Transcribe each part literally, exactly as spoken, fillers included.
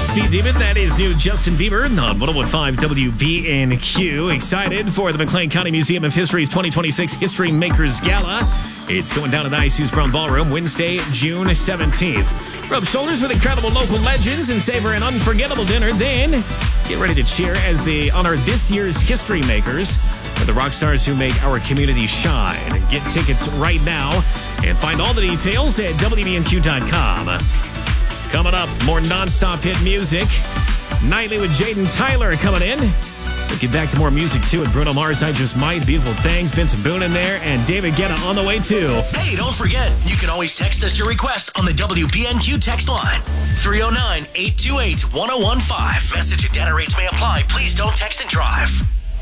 Speed Demon. That is new Justin Bieber on one oh one point five W B N Q. Excited for the McLean County Museum of History's twenty twenty-six History Makers Gala. It's going down at the I C U's Brown Ballroom Wednesday, June seventeenth. Rub shoulders with incredible local legends and savor an unforgettable dinner. Then get ready to cheer as they honor this year's History Makers with the rock stars who make our community shine. Get tickets right now and find all the details at W B N Q dot com. Coming up, more non-stop hit music. Nightly with Jaden Tyler coming in. We'll get back to more music, too, with Bruno Mars, I Just Might, Beautiful Things, Vincent Boone in there, and David Guetta on the way, too. Hey, don't forget, you can always text us your request on the W B N Q text line. three oh nine, eight two eight, one oh one five. Message and data rates may apply. Please don't text and drive.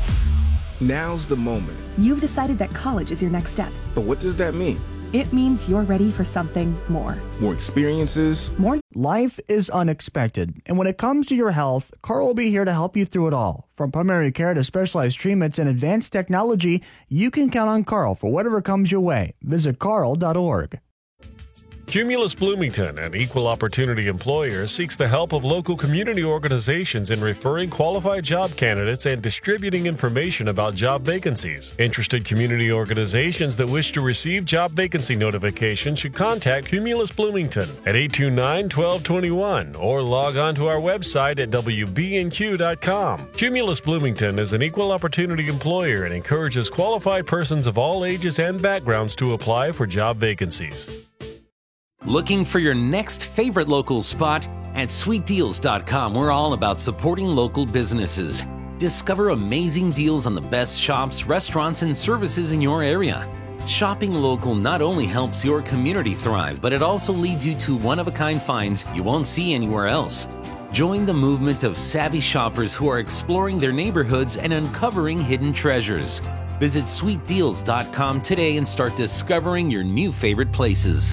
Now's the moment. You've decided that college is your next step. But what does that mean? It means you're ready for something more. More experiences? More. Life is unexpected, and when it comes to your health, Carl will be here to help you through it all. From primary care to specialized treatments and advanced technology, you can count on Carl for whatever comes your way. Visit carl dot org. Cumulus Bloomington, an equal opportunity employer, seeks the help of local community organizations in referring qualified job candidates and distributing information about job vacancies. Interested community organizations that wish to receive job vacancy notifications should contact Cumulus Bloomington at eight two nine, one two two one or log on to our website at W B N Q dot com. Cumulus Bloomington is an equal opportunity employer and encourages qualified persons of all ages and backgrounds to apply for job vacancies. Looking for your next favorite local spot? At sweet deals dot com, we're all about supporting local businesses. Discover amazing deals on the best shops, restaurants, and services in your area. Shopping local not only helps your community thrive, but it also leads you to one-of-a-kind finds you won't see anywhere else. Join the movement of savvy shoppers who are exploring their neighborhoods and uncovering hidden treasures. Visit sweet deals dot com today and start discovering your new favorite places.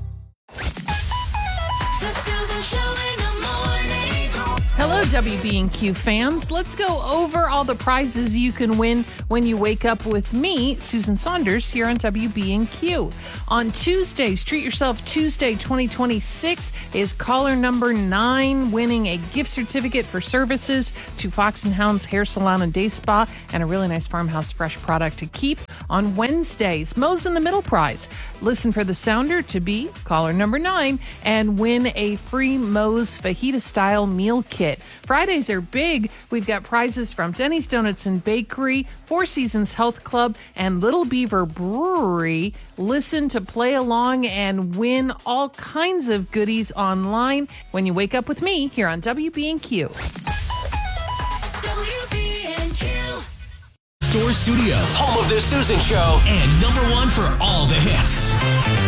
Hello, W B N Q fans. Let's go over all the prizes you can win when you wake up with me, Susan Saunders, here on W B N Q. On Tuesdays, Treat Yourself Tuesday twenty twenty-six is caller number nine winning a gift certificate for services to Fox and Hound's Hair Salon and Day Spa and a really nice Farmhouse Fresh product to keep. On Wednesdays, Moe's in the Middle prize. Listen for the sounder to be caller number nine and win a free Moe's fajita-style meal kit. Fridays are big. We've got prizes from Denny's Donuts and Bakery, Four Seasons Health Club, and Little Beaver Brewery. Listen to play along and win all kinds of goodies online when you wake up with me here on W B N Q. W B N Q. Store Studio, home of the Susan Show, and number one for all the hits.